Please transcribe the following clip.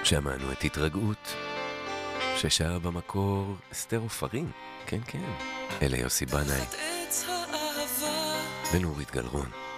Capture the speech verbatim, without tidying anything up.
שמענו את התרגעות, ששרה במקור אסתר עופרים, כן כן, אלה יוסי בנאי ונורית גלרון.